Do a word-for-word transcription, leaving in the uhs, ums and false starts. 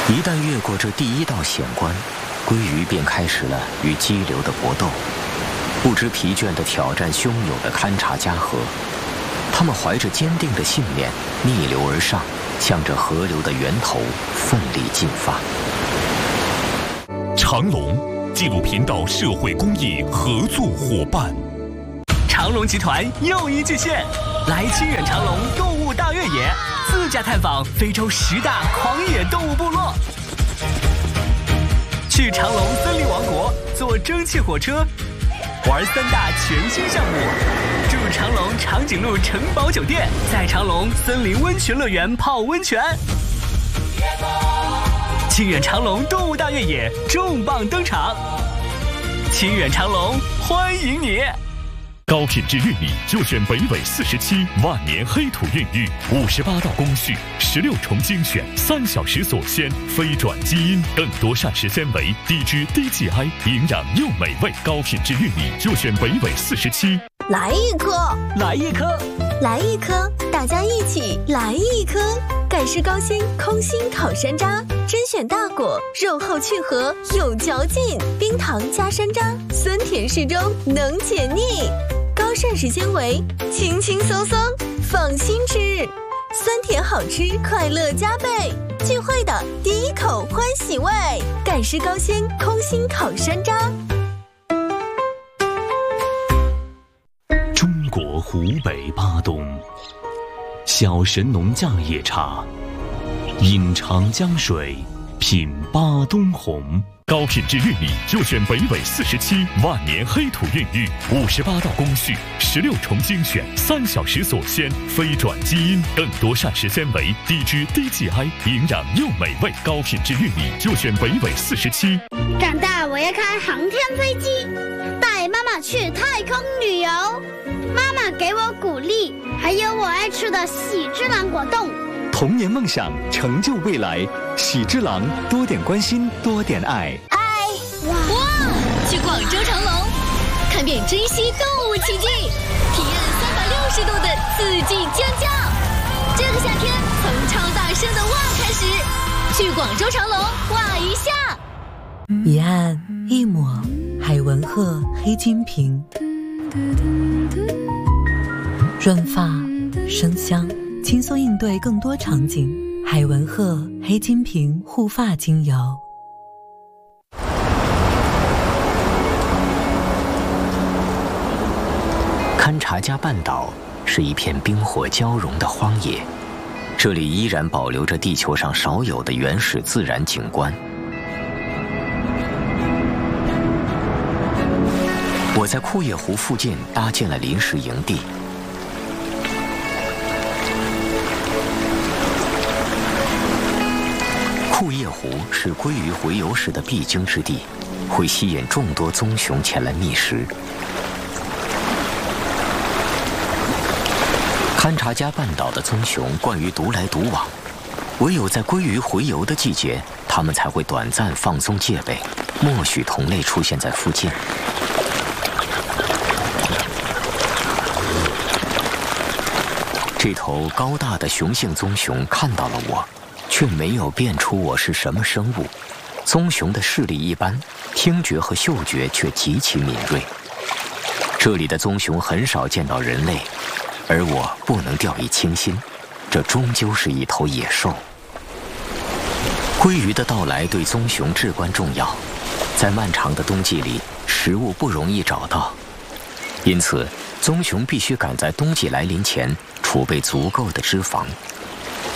一旦越过这第一道险关，鲑鱼便开始了与激流的搏斗，不知疲倦地挑战汹涌的勘察加河。他们怀着坚定的信念，逆流而上，向着河流的源头奋力进发。 长隆纪录频道社会公益合作伙伴。 长隆集团又一巨献，来清远长隆动物大越野，自驾探访非洲十大狂野动物部落。去长隆森林王国坐蒸汽火车，玩三大全新项目，住长隆长颈鹿城堡酒店，在长隆森林温泉乐园泡温泉。清远长隆动物大越野重磅登场，清远长隆欢迎你！ 高品质玉米就选北纬四十七万年黑土孕育，五十八道工序，十六重精选，三小时锁鲜，非转基因，更多膳食纤维，低脂低 G I， 营养又美味。高品质玉米就选北纬四十七。 来一颗， 来一颗， 来一颗，大家一起来一颗。盖世高鲜空心烤山楂，甄选大果，肉厚去核，有嚼劲，冰糖加山楂，酸甜适中，能解腻。高膳食纤维，轻轻松松，放心吃，酸甜好吃，快乐加倍。聚会的第一口欢喜味，盖世高鲜空心烤山楂。 中国湖北巴东，小神农架野茶，饮长江水，品巴东红。高品质玉米就选北纬四十七万年黑土孕育，五十八道工序，十六重精选，三小时锁鲜，非转基因，更多膳食纤维，低脂低 G I， 营养又美味。高品质玉米就选北纬四十七。 长大我要开航天飞机，带妈妈去太空旅游。妈妈给我鼓励，还有我爱吃的喜之郎果冻。 童年梦想，成就未来。喜之郎，多点关心，多点爱。 爱哇！去广州长隆，看遍珍稀动物奇迹，体验三百六十度的四季尖叫。这个夏天，从超大声的哇开始，去广州长隆哇一下。 一按一抹，海文鹤黑金瓶，润发生香，轻松应对更多场景。海文鹤黑金瓶护发精油。 堪察加半岛是一片冰火交融的荒野，这里依然保留着地球上少有的原始自然景观。我在库页湖附近搭建了临时营地。库页湖是鲑鱼洄游时的必经之地，会吸引众多棕熊前来觅食。堪察加半岛的棕熊惯于独来独往，唯有在鲑鱼洄游的季节，它们才会短暂放松戒备，默许同类出现在附近。这头高大的雄性棕熊看到了我，却没有辨出我是什么生物。棕熊的视力一般，听觉和嗅觉却极其敏锐。这里的棕熊很少见到人类，而我不能掉以轻心，这终究是一头野兽。鲑鱼的到来对棕熊至关重要，在漫长的冬季里，食物不容易找到，因此棕熊必须赶在冬季来临前储备足够的脂肪，